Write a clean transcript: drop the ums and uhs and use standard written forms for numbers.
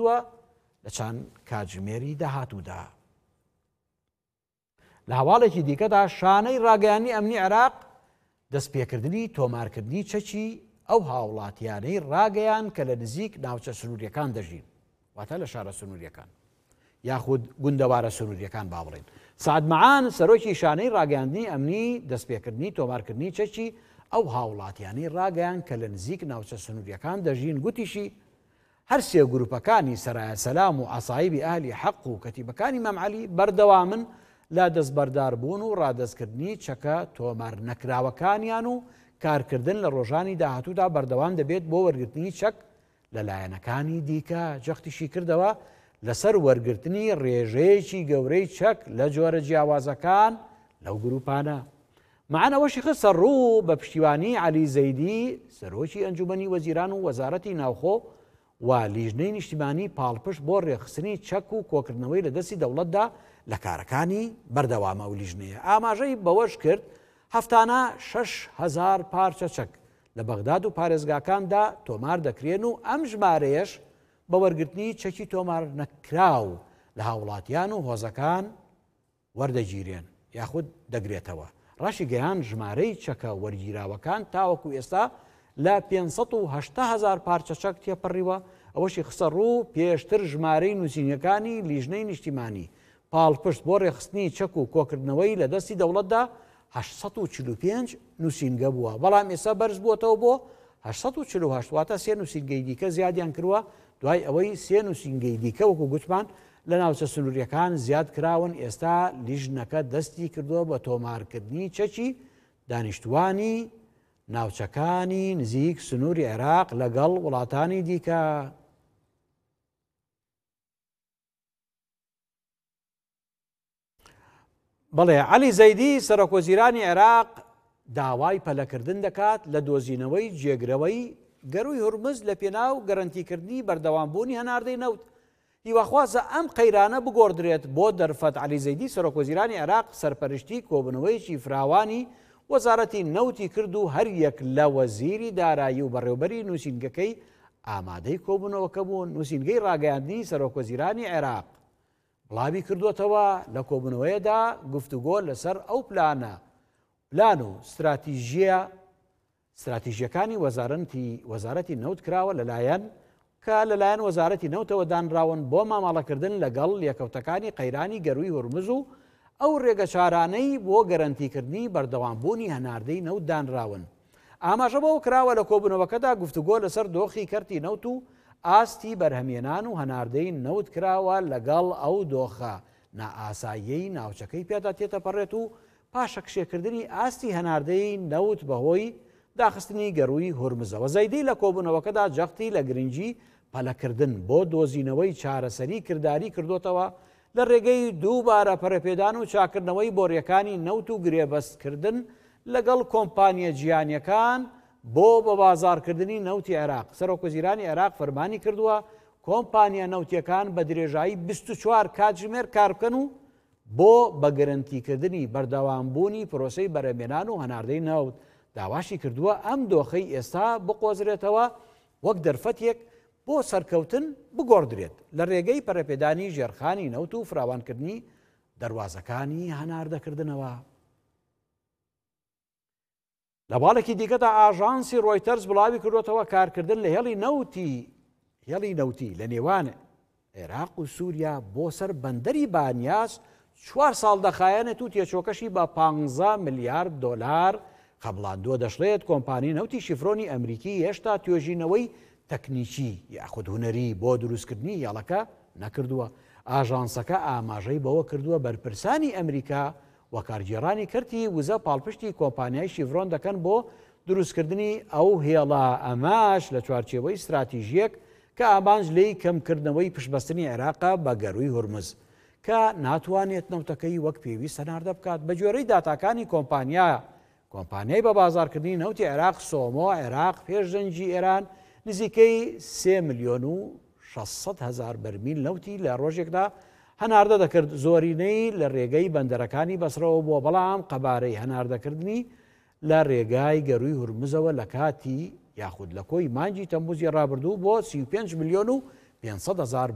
کردووە لە چەند کاتژمێری داهاتوودا. لە هەواڵێکی دیکەدا شانەی ڕاگەیانی ئەمنی عێراق دەستپێکردنی تۆمارکردنی چەکی ئەو هاوڵاتیانەی ڕاگەیان کە لە نزیک ناوچە سنووریەکان دەژین، واتە لە شارە سنووریەکان یاخود گوندەوارە سنووریەکان با بڵێن. سعد مەعان سەرۆکی شانەی ڕاگەیاندنی ئەمنی دەستپێکردنی تۆمارکردنی چەکی ئەو هاوڵاتیانەی ڕاگەیان کە لە نزیک ناوچە سنووریەکان دەژین گوتیشی هەر سێ گروپەکانی سەرایە سەلام و ئاسایبی ئاهلی حەق و کەتیبەکانی مەم عەلی بەردەوامن لە دەستبەرداربوون و ڕادەستکردنی چەکە تۆمار نەکراوەکانیان و کارکردن لە ڕۆژانی داهاتوودا بەردەوام دەبێت بۆ وەرگرتنی چەک لەلایەنەکانی دیکە. جەختیشی کردەوە لەسەر وەرگرتنی ڕێژەیەکی گەورەی چەک لە جۆرە جیاوازەکان لەو گروپانە. مەعانەوەشی خستە ڕوو بە پشتیوانی عەلی زەیدی سەرۆکی ئەنجومەنی وەزیران و وەزارەتی ناوخۆ و لیژنەی نیشتیمانی پاڵپشت بۆ ڕێخستنی چەک و کۆکردنەوەی لە دەستی دەوڵەتدا لە کارەکانی بەردەوامە و لیژنەیە. ئاماژەی بەوەش کرد هەفتانە 6,000 پارچە چەک لە بەغداد و پارێزگاکاندا تۆمار دەکرێن و ئەم ژمارەیەش بە وەرگرتنی چەکی تۆمار نەکراو لە هاوڵاتیان و هۆزەکان وەردەگیرێن یاخود دەگرێتەوە. ڕاشی گەیان ژمارەی چەکە وەرگیراوەکان تاوەکو ئێستا لە 580,000 پارچە چەک تێپەڕیوە. ئەوەشی خسە ڕوو پێشتر ژمارەی نووسینەکانی لیژنەی نیشتیمانی پاڵپشت بۆ ڕێخستنی چەک و کۆکردنەوەی لە دەستی دەوڵەتدا 845 نووسینگە بووە، بەڵام ئێستا بەرز بووەتەوە بۆ 848 واتە سێ نووسینگەی دیکە زیادیان کردووە دوای ئەوەی سێ نووسینگەی دیکە وەکو گوتمان لە ناوچە سنووریەکان زیاد کراون. ئێستا لیژنەکە دەستی کردووە بە تۆمارکردنی چەکی دانیشتوانی ناوچەکانی نزیک سنووری عێراق لەگەڵ وڵاتانی دیکە. بەڵێ عەلی زەیدی سەرۆکوەزیرانی عێراق داوای پەلەکردن دەکات لە دۆزینەوەی جێگرەوەی گەروی هورمز لە پێناو گەرەنتیکردنی بەردەوامبوونی هەناردەی نەوت. هیواخوازە ئەم قەیرانە بگۆڕدرێت بۆ دەرفەت. عەلی زەیدی سەرۆکوەزیرانی عێراق سەرپەرشتی کۆبوونەوەیەکی فراوانی وەزارەتی نەوتی کرد و هەر یەک لە وەزیری دارایی و بەڕێوەبەری نووسینگەکەی ئامادەی کۆبوونەوەکە بوون. نووسینگەی ڕاگەیاندنی سەرۆکوەزیرانی عێراق بڵاوی کردوتەوە لە کۆبوونەوەیەدا گفتوگۆ لەسەر ئەو پلان و استراتیژیەکانی وەزارەتی نەوت کراوە لەلایەن وەزارەتی نەوتەوە دانراون بۆ ماماڵەکردن لەگەڵ یەکەوتەکانی قەیرانی گەروی هورمز و ئەو ڕێگەچارانەی بۆ گەرەنتیکردنی بەردەوامبوونی هەناردەی نەوت دانراون. ئاماژە بەوە کراوە لە کۆبوونەوەکەدا گفتوگۆ لەسەر دۆخی کەرتی نەوت و ئاستی بەرهەمێنان و هەناردەی نەوت کراوە لەگەڵ ئەو دۆخە نائاساییەی ناوچەکەی پێدا تێتەپەڕێت و پاشە کشێکردنی ئاستی هەناردەی نەوت بەهۆی داخستنی گەروی هورمزەوە. زەیدی لە کۆبوونەوەکەدا جەختی لە گرنگی پەلەکردن بۆ دۆزینەوەی چارەسەری کردداری کردوتەوە لە ڕێگەی دووبارە پەرەپێدان و چاکردنەوەی بۆڕیەکانی نەوت و گرێبەستکردن لەگەڵ کۆمپانیە جیهانیەکان بۆ بە بازارکردنی نەوتی عێراق. سەرۆکوەزیرانی عێراق فەرمانی کردووە کۆمپانیە نەوتیەکان بە درێژایی 24 کاتژمێر کار بکەن و بۆ بە گەرەنتیکردنی بەردەوامبوونی پرۆسەی بەرهەمێنان و هەناردەی نەوت. داواشی کردووە ئەم دۆخەی ئێستا بقۆزرێتەوە وەک دەرفەتێک بۆ سەرکەوتن بگۆڕدرێت لە ڕێگەی پەرەپێدانی ژێرخانی نەوت و فراوانکردنی دەواازەکانی هەناردەکردنەوە. لە باڵێکی دیکەدا ئاژانسی ڕۆیتەرز بڵاوی کردوتەوە کارکردن لە هێڵی نەوتی لە نێوان عێراق و سووریا بۆ سەر بەندەری بانیاس 4 ساڵ دەخایەنێت و تێچۆکەشی بە 15 ملیارد دۆلار قەبڵاندووە. دەشڵێت کۆمپانی نەوتی شیفرۆنی ئەمریکی هێشتا توێژینەوەی تەکنیکی یاخود هونەری بۆ دروستکردنی هێڵەکە نەکردووە. ئاژانسەکە ئاماژەی بەوە کردووە بەرپرسانی ئەمریکا و کارگێڕانی کردی وزە پاڵپشتی کۆمپانیای شیڤرۆن دەکەن بۆ دروستکردنی ئەو هێڵە. ئەماش لە چوارچێوەی استراتیژیەک کە ئامانج لی کەمکردنەوەی پشتبەستنی عێراقا بە گەروی هورمز کە ناتوانێت نەوتەکەی وەک پێویست هەناردە بکات. بە گوێرەی داتاکانی کۆمپانیای بە بازارکردنی نەوتی عێراق سۆمۆ عێراق پێشدەنجی ئێران نزیکەی 3,600,000 بەرمیل نەوتی لە ڕۆژێکدا هەناردە دەکرد. زۆرینەی لە ڕێگەی بەندەرەکانی بەسرەوە بووە، بەڵام قەبارەی هەناردەکردنی لە ڕێگای گەروی هورمزەوە لە کاتی یاخود لە کۆی مانگی تەمموزی ڕابردوو بۆ 35,500,000